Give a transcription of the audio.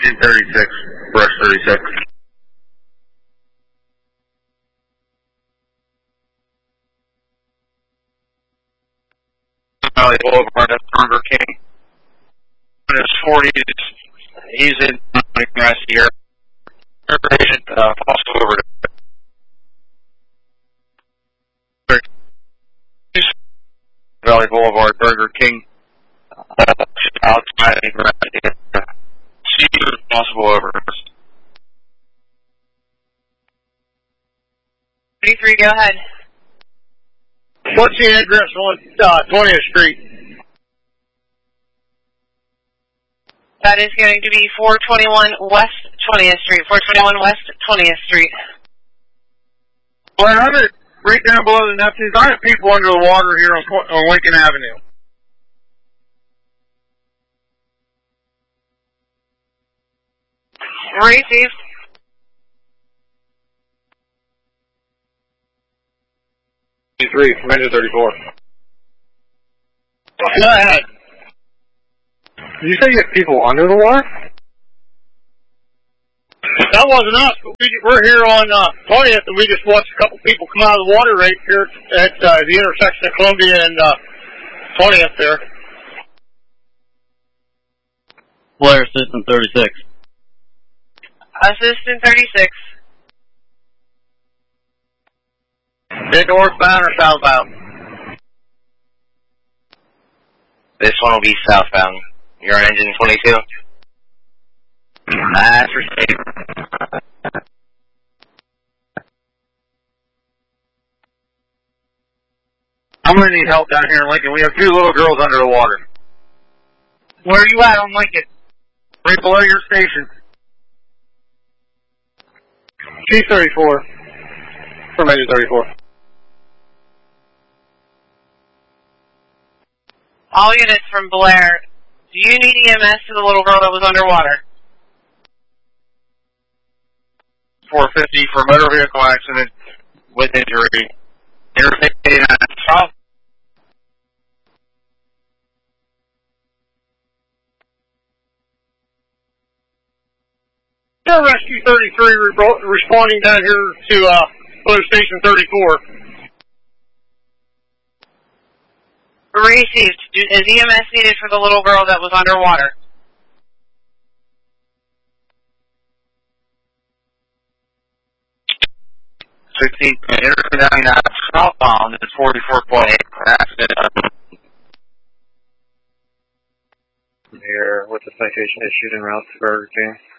1936, brush 36. Valley Boulevard, that's Burger King. In his 40s, he's in last year. Patient also over to Valley Boulevard, Burger King. Outside, see if possible over. 33, go ahead. What's the address on 20th Street? That is going to be 421 West 20th Street. 421 West 20th Street. Well, I'm right down below the Neptunes. I have people under the water here on Lincoln Avenue. Received. From engine 34. Go ahead. Did you say you have people under the water? That wasn't us. We're here on 20th, and we just watched a couple people come out of the water right here at the intersection of Columbia and 20th there. Blair, Assistant 36. Assistant 36. Is it northbound or southbound? This one will be southbound. You're on engine 22? That's received. I'm going to need help down here in Lincoln. We have two little girls under the water. Where are you at on Lincoln? Right below your station. C-34. From engine 34. All units from Blair, do you need EMS to the little girl that was underwater? 450 for motor vehicle accident with injury. Interstate 89 south. Rescue 33 responding down here to Blue Station 34. Received. Is EMS needed for the little girl that was underwater? Interstate 99 southbound is 44.8 accident. Here with the citation issued en route to Burger King.